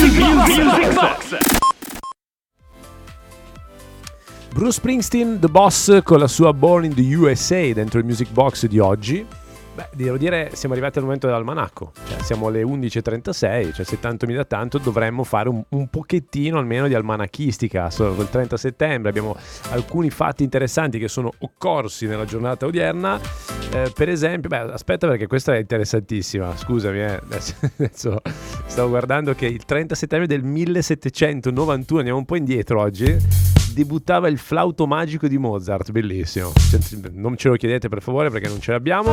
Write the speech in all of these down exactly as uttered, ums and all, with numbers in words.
Music Box. Bruce Springsteen, The Boss, con la sua Born in the U S A dentro il Music Box di oggi. Beh, devo dire, siamo arrivati al momento dell'almanacco, cioè siamo alle undici e trentasei, cioè se tanto mi dà tanto dovremmo fare un, un pochettino almeno di almanachistica. Solo il trenta settembre abbiamo alcuni fatti interessanti che sono occorsi nella giornata odierna, eh, per esempio, beh aspetta perché questa è interessantissima, scusami, eh, adesso, adesso stavo guardando che il trenta settembre del millesettecentonovantuno, andiamo un po' indietro oggi, debuttava il flauto magico di Mozart, bellissimo. Non ce lo chiedete per favore perché non ce l'abbiamo.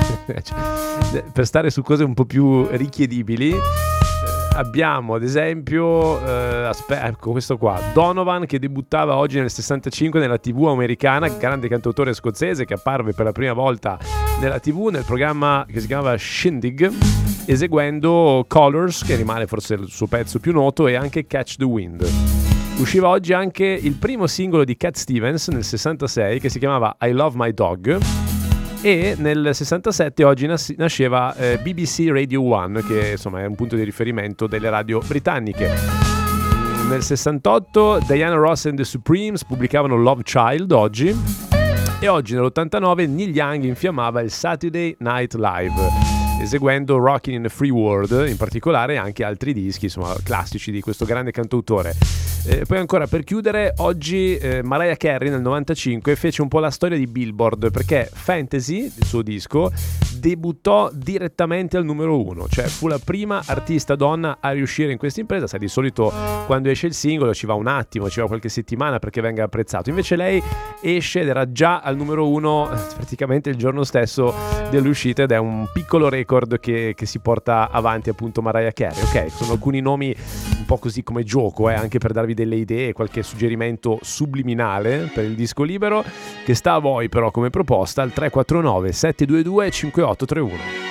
Per stare su cose un po' più richiedibili, eh, abbiamo ad esempio eh, aspe- ecco questo qua, Donovan, che debuttava oggi nel sessantacinque nella tivù americana, grande cantautore scozzese che apparve per la prima volta nella tivù nel programma che si chiamava Shindig, eseguendo Colors, che rimane forse il suo pezzo più noto, e anche Catch the Wind. Usciva oggi anche il primo singolo di Cat Stevens nel sessantasei che si chiamava I Love My Dog, e nel sessantasette oggi nas- nasceva eh, B B C Radio One, che insomma è un punto di riferimento delle radio britanniche. Nel sessantotto Diana Ross and the Supremes pubblicavano Love Child oggi, e oggi nell'ottantanove Neil Young infiammava il Saturday Night Live eseguendo Rockin' in a Free World, in particolare anche altri dischi insomma classici di questo grande cantautore. Eh, poi ancora per chiudere oggi eh, Mariah Carey nel novantacinque fece un po' la storia di Billboard, perché Fantasy, il suo disco, debuttò direttamente al numero uno, cioè fu la prima artista donna a riuscire in questa impresa. Sai, di solito quando esce il singolo ci va un attimo, ci va qualche settimana perché venga apprezzato, invece lei esce ed era già al numero uno praticamente il giorno stesso dell'uscita, ed è un piccolo record che, che si porta avanti appunto Mariah Carey. Ok, sono alcuni nomi un po' così come gioco, eh, anche per darvi delle idee, qualche suggerimento subliminale per il disco libero, che sta a voi però come proposta al tre quattro nove sette due due cinque otto tre uno.